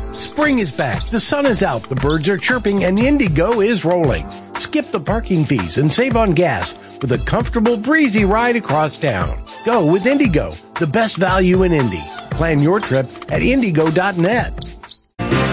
Spring is back, the sun is out, the birds are chirping, and Indigo is rolling. Skip the parking fees and save on gas with a comfortable, breezy ride across town. Go with Indigo, the best value in Indy. Plan your trip at Indigo.net.